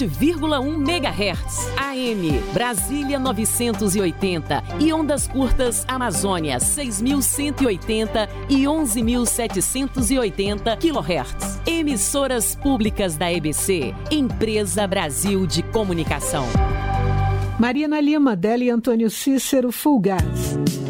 97,1 MHz. AM Brasília 980 e ondas curtas Amazônia 6.180 e 11.780 kHz. Emissoras públicas da EBC, Empresa Brasil de Comunicação. Marina Lima, Délio e Antônio Cícero, Full Gás.